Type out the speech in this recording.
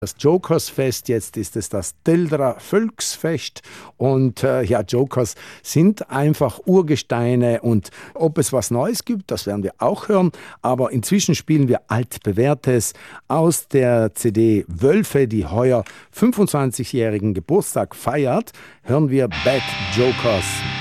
Das Jokersfest, jetzt ist es das Tildrer Volksfest und Jokers sind einfach Urgesteine und ob es was Neues gibt, das werden wir auch hören, aber inzwischen spielen wir altbewährtes aus der CD Wölfe, die heuer 25-jährigen Geburtstag feiert, hören wir Bad Jokers.